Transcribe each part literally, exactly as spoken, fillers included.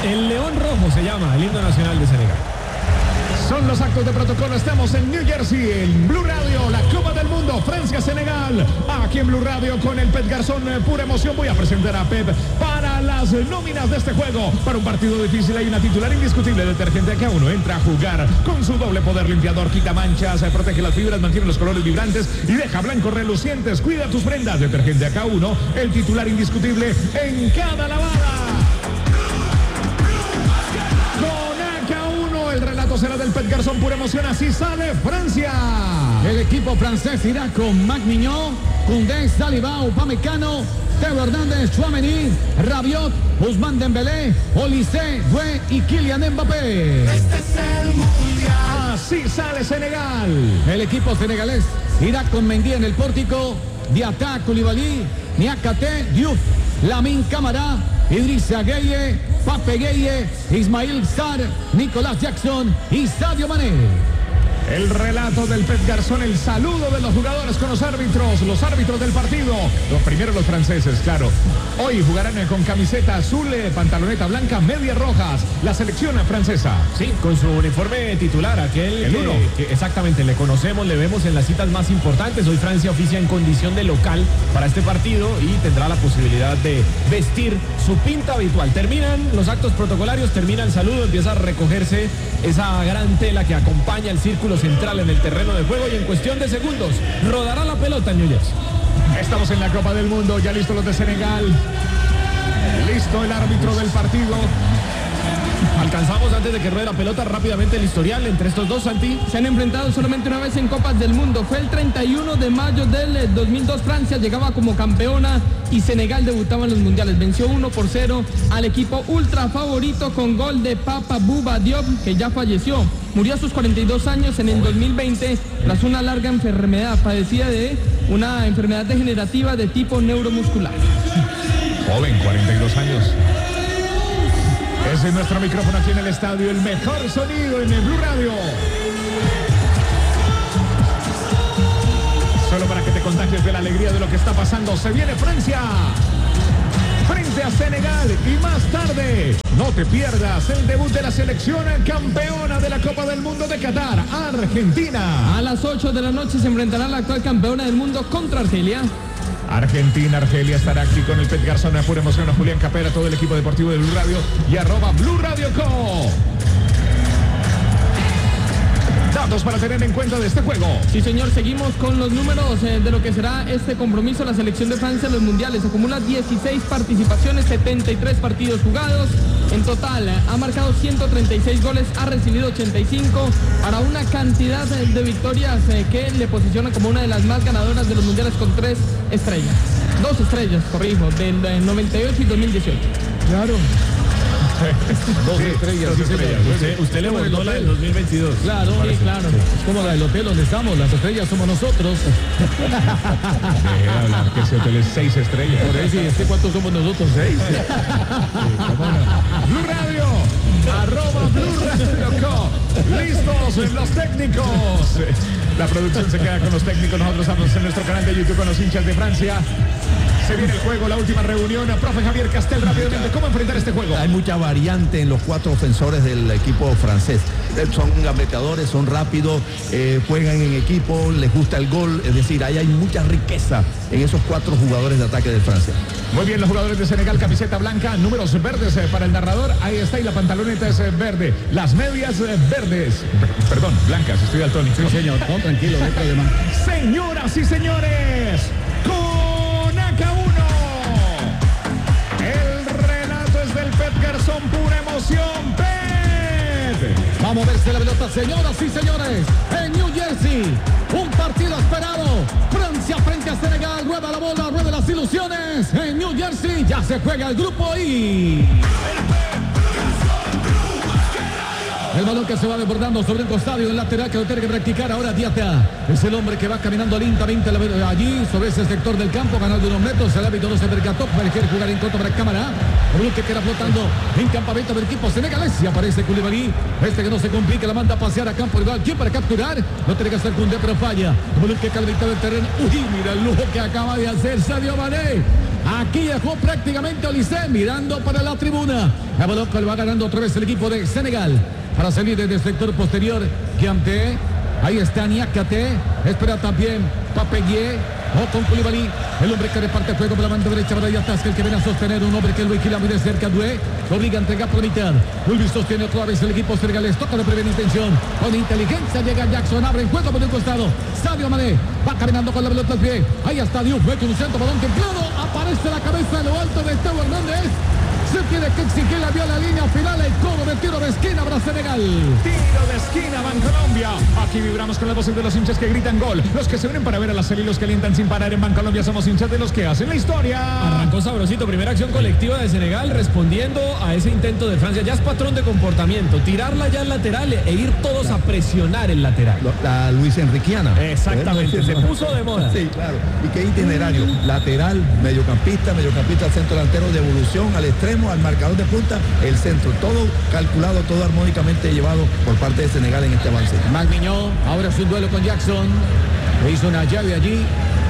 El León Rojo se llama, el himno nacional de Senegal. Son los actos de protocolo. Estamos en New Jersey, en Blue Radio, la Copa del Mundo, Francia-Senegal. Aquí en Blue Radio con el Pep Garzón, pura emoción. Voy a presentar a Pep para las nóminas de este juego. Para un partido difícil hay una titular indiscutible. Detergente A K uno entra a jugar con su doble poder limpiador, quita manchas, protege las fibras, mantiene los colores vibrantes y deja blancos relucientes. Cuida tus prendas. Detergente A K uno, el titular indiscutible en cada lavada. El relato será del Pep Garzón, pura emoción, así sale Francia. El equipo francés irá con Mac Mignon, Koundé, Saliba, Upamecano, Teo Hernández, Tchouaméni, Rabiot, Ousmane Dembélé, Olise, Doué y Kylian Mbappé. Este es el mundial. Así sale Senegal. El equipo senegalés irá con Mendy en el pórtico, Diatta, Koulibaly, Niakate, Diouf, Lamine Camara, Idrissa Gueye, Pape Gueye, Ismail Sarr, Nicolás Jackson y Sadio Mané. El relato del Pep Garzón, el saludo de los jugadores con los árbitros, los árbitros del partido. Los primeros los franceses, claro. Hoy jugarán con camiseta azul, pantaloneta blanca, medias rojas. La selección francesa. Sí, con su uniforme titular, aquel el que, uno. que exactamente le conocemos, le vemos en las citas más importantes. Hoy Francia oficia en condición de local para este partido y tendrá la posibilidad de vestir su pinta habitual. Terminan los actos protocolarios, termina el saludo, empieza a recogerse esa gran tela que acompaña el círculo central en el terreno de juego y en cuestión de segundos rodará la pelota en New Jersey. Estamos en la Copa del Mundo, ya listos los de Senegal. Listo el árbitro del partido. Alcanzamos antes de que ruede la pelota rápidamente el historial entre estos dos, Santi. Se han enfrentado solamente una vez en Copas del Mundo. Fue el treinta y uno de mayo del dos mil dos. Francia llegaba como campeona y Senegal debutaba en los mundiales. Venció uno por cero al equipo ultra favorito con gol de Papa Bouba Diop, que ya falleció. Murió a sus cuarenta y dos años en el dos mil veinte tras una larga enfermedad. Padecía de una enfermedad degenerativa de tipo neuromuscular. Joven, cuarenta y dos años. Ese es nuestro micrófono aquí en el estadio, el mejor sonido en el Blue Radio. Solo para que te contagies de la alegría de lo que está pasando. Se viene Francia frente a Senegal y más tarde no te pierdas el debut de la selección campeona de la Copa del Mundo de Qatar, Argentina. A las ocho de la noche se enfrentará la actual campeona del mundo contra Argelia. Argentina, Argelia estará aquí con el Pep Garzón, a pura emoción, a Julián Capera, todo el equipo deportivo de Blue Radio y arroba Blue Radio Co. Datos para tener en cuenta de este juego. Sí, señor, seguimos con los números eh, de lo que será este compromiso. La selección de Francia en los mundiales acumula dieciséis participaciones, setenta y tres partidos jugados. En total ha marcado ciento treinta y seis goles, ha recibido ochenta y cinco para una cantidad de victorias eh, que le posiciona como una de las más ganadoras de los mundiales con tres estrellas. Dos estrellas, corrijo, del eh, noventa y ocho y dos mil dieciocho. Claro. Dos Sí, estrellas. dos sí, estrellas. señor. Usted, usted le voló la del dos mil veintidós. Claro, sí, claro. Es como la del hotel donde estamos, las estrellas somos nosotros. Eh, hablar que ese hotel es seis estrellas. Por eso, ¿y este cuántos somos nosotros? Seis. Blue Radio, arroba Blue Radio Co. Listos los técnicos. La producción se queda con los técnicos. Nosotros estamos en nuestro canal de YouTube con los hinchas de Francia. Se viene el juego, la última reunión. Profe Javier Castel, rápidamente, ¿cómo enfrentar este juego? Hay mucha variante en los cuatro ofensores del equipo francés. Son gambeteadores, son rápidos, eh, juegan en equipo, les gusta el gol. Es decir, ahí hay mucha riqueza en esos cuatro jugadores de ataque de Francia. Muy bien, los jugadores de Senegal, camiseta blanca, números verdes eh, para el narrador. Ahí está, y la pantaloneta es eh, verde. Las medias eh, verdes. Perdón, blancas, estoy al tónico. Sí, señor. No, tranquilo, no hay problema. Señoras y señores, con A K uno. El relato es del Pep Garzón, pura emoción. Pep. Vamos a verse la pelota, señoras y señores, en New Jersey. Un partido esperado. Francia frente a Senegal. Rueda la bola, rueda las ilusiones. En New Jersey ya se juega el grupo I. El balón que se va desbordando sobre el costado y el lateral que lo tiene que practicar ahora Diatta. Es el hombre que va caminando lentamente allí sobre ese sector del campo, ganando unos metros. El árbitro no se percató, quiere jugar en contra para Cámara. Bruno que queda flotando en campamento del equipo senegalés. Y aparece Koulibaly. Este que no se complica, la manda a pasear a campo rival. ¿Quién para capturar? No tiene que hacer Koundé, pero falla. Bruno que queda mitad del terreno. Uy, mira el lujo que acaba de hacer Sadio Mané. Aquí dejó prácticamente Olise mirando para la tribuna. El balón que lo va ganando otra vez el equipo de Senegal. Para salir desde el sector posterior, Giamté. Ahí está Niakate. Espera también Papeguié. O con Koulibaly, el hombre que reparte fuego por la banda derecha para Yatasca, el que viene a sostener, un hombre que lo vigila muy de cerca, Doué, lo obliga a entregar por la mitad. Ulvis sostiene otra vez el equipo senegalés, toca de primera intención, con inteligencia llega Jackson, abre el juego por un costado, Sadio Mané, va caminando con la pelota al pie, ahí está Diouf, ve con un centro, balón templado, aparece la cabeza en lo alto de Teo Hernández. Se tiene que exigir la vía a la línea final, el cobro de tiro de esquina para Senegal. Tiro de esquina, Bancolombia. Aquí vibramos con las voces de los hinchas que gritan gol. Los que se unen para ver a la serie y los que alientan sin parar en Bancolombia. Somos hinchas de los que hacen la historia. Arrancó sabrosito, primera acción colectiva de Senegal respondiendo a ese intento de Francia. Ya es patrón de comportamiento, tirarla ya al lateral e ir todos claro. a presionar el lateral. La Luis Enriquiana. Exactamente, se puso de moda. Sí, claro. ¿Y qué itinerario? Lateral, mediocampista, mediocampista al centro delantero, devolución al extremo, al marcador de punta, el centro, todo calculado, todo armónicamente llevado por parte de Senegal en este avance. Magmiñó, ahora es un duelo con Jackson, le hizo una llave allí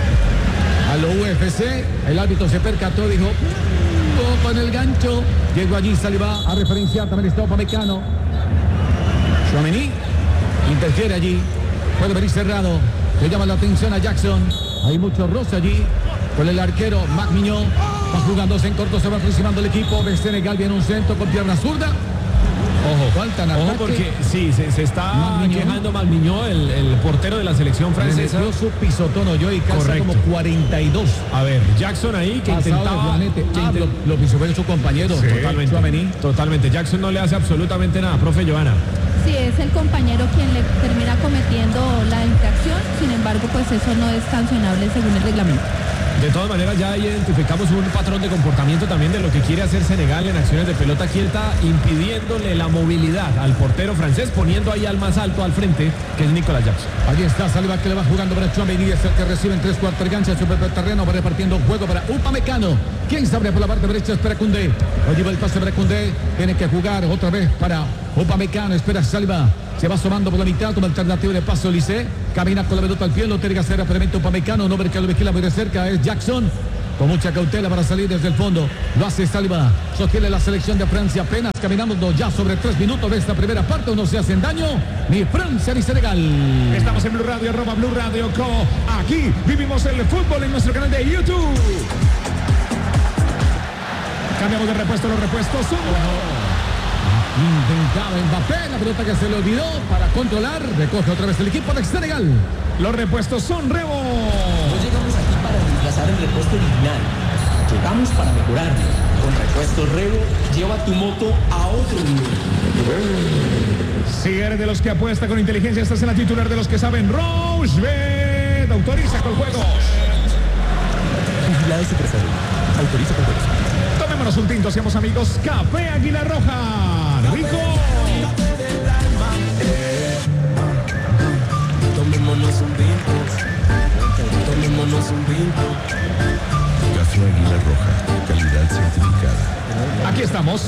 a lo U F C, el árbitro se percató, dijo oh, con el gancho, llegó allí Saliba a referenciar, también está Upamecano, Tchouaméni interfiere allí, puede venir cerrado, le llama la atención a Jackson, hay mucho roce allí con el arquero Magmiñó. Va jugándose en corto, se va aproximando el equipo de Senegal. Viene un centro con pierna zurda. Ojo, faltan Ojo porque sí, se, se está Magmiñó. quejando Magmiñó, el, el portero de la selección francesa. Le su pisotón yo y calza como cuarenta y dos. A ver, Jackson ahí que Pasado intentaba... Que ah, intent... lo, lo pisó su compañero. Sí, totalmente, totalmente. Jackson no le hace absolutamente nada, profe Johanna. Sí, es el compañero quien le termina cometiendo la infracción. Sin embargo, pues eso no es sancionable según el reglamento. De todas maneras, ya identificamos un patrón de comportamiento también de lo que quiere hacer Senegal en acciones de pelota quieta, impidiéndole la movilidad al portero francés, poniendo ahí al más alto al frente, que es Nicolas Jackson. Allí está Saliba, que le va jugando para Tchouaméni, es el que recibe en tres cuartos de cancha, su propio terreno, va repartiendo juego para Upamecano. ¿Quién sabe por la parte derecha? Espera Koundé. Lo lleva el pase para Koundé, tiene que jugar otra vez para Upamecano, espera Saliba. Se va asomando por la mitad como alternativa de paso Olise. Camina con la pelota al pie, lo tiene que hacer previamente Upamecano. Un hombre que lo vigila muy de cerca es Jackson. Con mucha cautela para salir desde el fondo. Lo hace Saliba. Sostiene la selección de Francia. Apenas caminamos ya sobre tres minutos de esta primera parte. No se hacen daño ni Francia ni Senegal. Estamos en Blue Radio, arroba Blue Radio Co. Aquí vivimos el fútbol en nuestro canal de YouTube. Cambiamos de repuesto, los repuestos son... Intentaba Mbappé, la pelota que se le olvidó para controlar, recoge otra vez el equipo de Senegal. Los repuestos son Rebo. No llegamos aquí para reemplazar el repuesto original, llegamos para mejorarlo. Con repuestos Rebo, lleva tu moto a otro nivel. Si eres de los que apuesta con inteligencia, estás en la titular de los que saben. Rochebet autoriza con juegos. Vigilado Supersalud, autoriza con juegos. Tomémonos un tinto, seamos amigos. Café Águila Roja. Rico. Tomémonos un tinto. Tomémonos un tinto. Café Águila Roja, calidad certificada. Aquí estamos.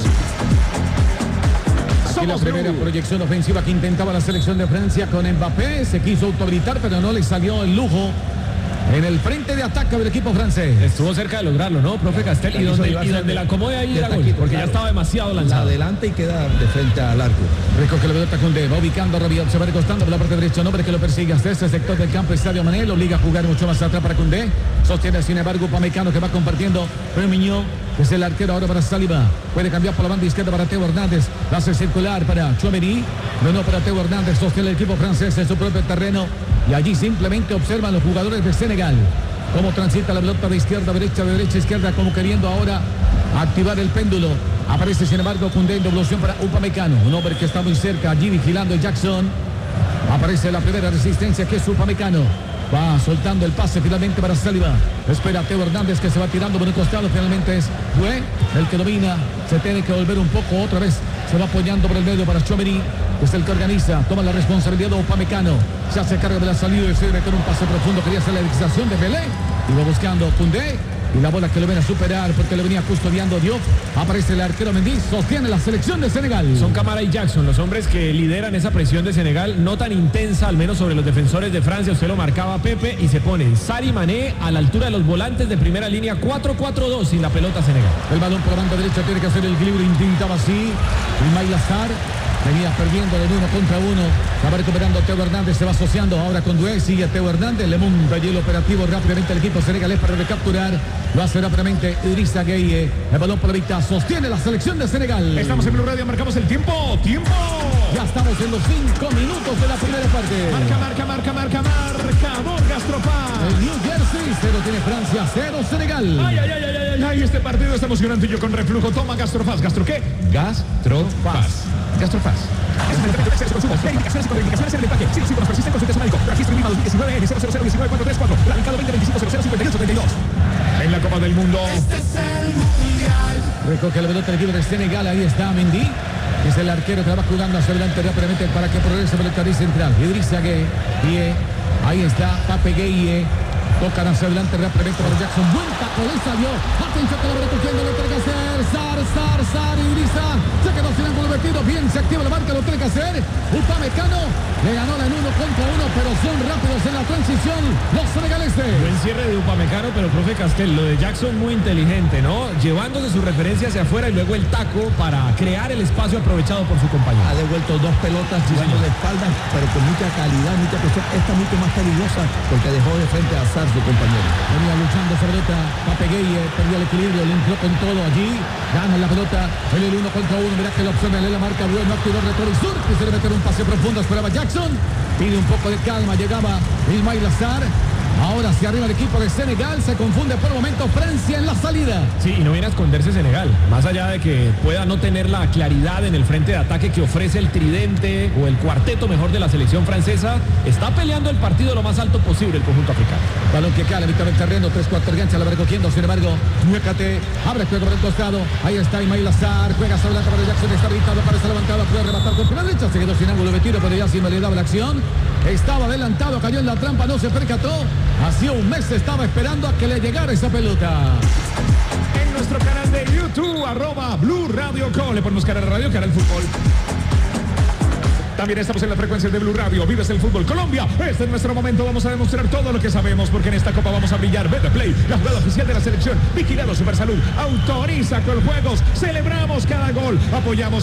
Aquí la primera proyección ofensiva que intentaba la selección de Francia con Mbappé. Se quiso autohabilitar, pero no le salió el lujo. En el frente de ataque del equipo francés. Estuvo cerca de lograrlo, ¿no, profe Castel? Y donde, y donde la acomode ahí era gol, porque claro, ya estaba demasiado lanzado. Adelante y queda de frente al arco. Recoge la pelota Koundé, va ubicando a Rabiot, se va recostando por la parte derecha, un hombre que lo persigue hasta ese sector del campo, Sadio Mané, lo obliga a jugar mucho más atrás para Koundé. Sostiene sin embargo Upamecano, que va compartiendo. Firmino, que es el arquero ahora para Saliba. Puede cambiar por la banda izquierda para Teo Hernández. La hace circular para Tchouaméni. No, no para Teo Hernández. Sostiene el equipo francés en su propio terreno. Y allí simplemente observan los jugadores de Senegal cómo transita la pelota de izquierda a derecha, de derecha a izquierda, como queriendo ahora activar el péndulo. Aparece sin embargo Koundé en devolución para Upamecano, un hombre que está muy cerca allí vigilando Jackson. Aparece la primera resistencia, que es Upamecano. Va soltando el pase finalmente para Saliba. Espera Teo Hernández, que se va tirando por un costado. Finalmente es Doué el que domina. Se tiene que volver un poco otra vez. Se va apoyando por el medio para Tchouaméni, que es el que organiza. Toma la responsabilidad de Upamecano. Se hace cargo de la salida y se debe con un pase profundo. Quería hacer la fixación de Pelé. Iba buscando Koundé. Y la bola que lo viene a superar porque lo venía custodiando Diop. Aparece el arquero Mendy, sostiene la selección de Senegal. Son Camara y Jackson, los hombres que lideran esa presión de Senegal, no tan intensa, al menos sobre los defensores de Francia. Usted lo marcaba, Pepe, y se ponen Sari Mané a la altura de los volantes de primera línea, cuatro cuatro dos sin la pelota Senegal. El balón por la banda derecha tiene que hacer el equilibrio, intentaba así. Ismail Assar venía perdiendo de uno contra uno. Va recuperando Teo Hernández, se va asociando ahora con Dué, sigue Teo Hernández, le monta allí el operativo rápidamente el equipo senegalés para recapturar. Lo hace rápidamente Idrissa Gueye. El balón por la mitad, sostiene la selección de Senegal. Estamos en Blue Radio, marcamos el tiempo. ¡Tiempo! Ya estamos en los cinco minutos de la primera parte. Marca, marca, marca, marca, marcador Gastropaz. El New Jersey, cero tiene Francia, cero Senegal. Ay, ay, ay, ay, ay, ay, este partido está emocionante. Y yo con reflujo, toma Gastropaz. ¿Gastro qué? Gastropaz. Gastropaz. Es un medicamento de exceso de consumo. Hay indicaciones y contraindicaciones en el empaque. Si los síntomas persisten, consulte a su médico. Registro INVIMA dos mil diecinueve N cero cero cero uno nueve cuatro tres cuatro. Radicado veinte veinticinco cero cero cincuenta y ocho treinta y dos. En la Copa del Mundo. Este es el Mundial. Recoge la pelota el equipo de Senegal. Ahí está Mendy. Es el arquero que va jugando hacia adelante rápidamente para que progrese por el carril central. Idrissa Gueye. Ahí está Pape Gueye. Tocan hacia adelante rápidamente para Jackson. Buen taco, le salió. Atención que lo va recogiendo, lo tiene que hacer. Sar, Sar, Sar, Idrissa. Se quedó sin ángulo metido. Bien, se activa la marca, lo tiene que hacer. Upamecano le ganó en uno contra uno, pero son rápidos en la transición los senegaleses. Buen cierre de Upamecano, pero profe Castel, lo de Jackson muy inteligente, ¿no? Llevándose su referencia hacia afuera y luego el taco para crear el espacio aprovechado por su compañero. Ha devuelto dos pelotas tirando de espalda, pero con mucha calidad, mucha presión. Esta mucho más peligrosa porque dejó de frente a Sar, su compañero. Venía luchando esa pelota. Pape Gueye perdió el equilibrio, le entró con todo allí. Gana la pelota. El uno contra uno. Mirá que la opción de la marca. Bueno, activó el retrovisor. Quisiera meter un pase profundo. Esperaba Jackson. Pide un poco de calma. Llegaba Ismail Assar. Ahora hacia arriba el equipo de Senegal. Se confunde por el momento Francia en la salida. Sí, y no viene a esconderse Senegal. Más allá de que pueda no tener la claridad en el frente de ataque que ofrece el tridente o el cuarteto mejor de la selección francesa, está peleando el partido lo más alto posible el conjunto africano. Balón que cae a la mitad del terreno. Tres cuartos gancha la va recogiendo. Sin embargo, Muécate abre juego por el costado. Ahí está Ismail Assar. Juega hacia adelante para Jackson. Está habilitado para esa levantada. Puede rematar con la derecha. Se quedó sin ángulo de tiro, pero ya se invalidaba la acción. Estaba adelantado. Cayó en la trampa. No se percató. Hacía un mes estaba esperando a que le llegara esa pelota. En nuestro canal de YouTube, arroba Blue Radio Co. Le ponemos cara a radio, cara al fútbol. También estamos en las frecuencias de Blue Radio. Vives el fútbol Colombia. Este es nuestro momento. Vamos a demostrar todo lo que sabemos porque en esta copa vamos a brillar. Betplay, la jugada oficial de la selección. Vigilado Supersalud. Autoriza con juegos. Celebramos cada gol. Apoyamos